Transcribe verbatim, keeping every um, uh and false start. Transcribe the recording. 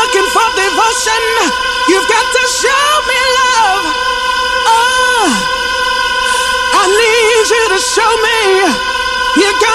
looking for devotion, you've got to show me love. Oh, I need you to show me. You got